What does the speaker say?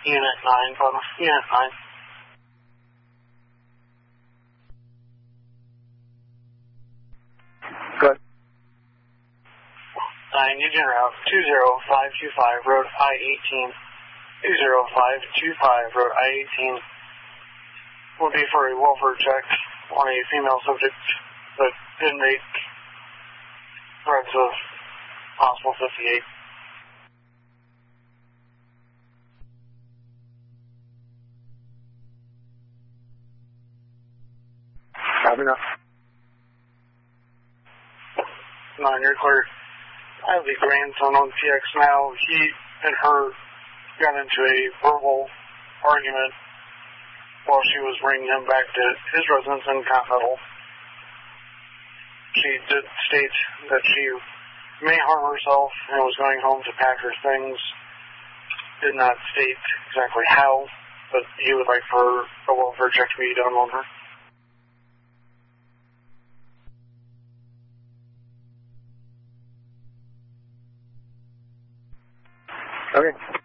Unit 9, Butler. Unit 9. Good. 9, Union Route 20525, Road I-18. 20525, Road I-18. Will be for a welfare check on a female subject that did make threats of possible 58. Copy enough. 9, you're clear. I have the grandson on PX now. He and her got into a verbal argument while she was bringing him back to his residence in Continental. She did state that she may harm herself and was going home to pack her things. Did not state exactly how, but he would like for a welfare check to be done on her. Okay.